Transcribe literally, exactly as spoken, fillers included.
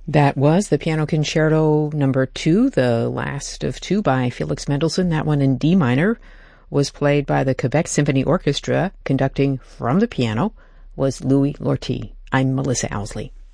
That was the Piano Concerto number two, the last of two by Felix Mendelssohn. That one in D minor was played by the Quebec Symphony Orchestra. Conducting from the piano was Louis Lortie. I'm Melissa Owsley.